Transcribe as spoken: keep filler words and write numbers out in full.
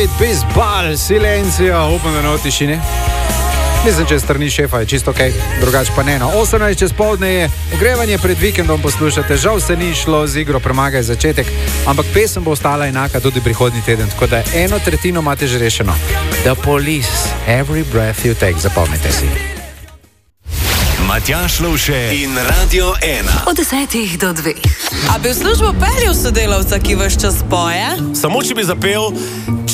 Bisbal, silencio, upam, da ne v tišini. Mislim, če strani šefa je čisto ok, drugače pa ne. No. osemnajst čez poldne je ogrevanje pred vikendom, poslušate. Žal se ni šlo z igro Premagaj začetek, ampak pesem bo ostala enaka tudi prihodnji teden, tako da eno tretjino imate že rešeno. The Police, Every Breath You Take, zapomnite si. Matjaž Lovše in Radio ena. Od desetih do dveh. A bi v službo peljal sodelavca, ki vaš čas poje? Samo če bi zapel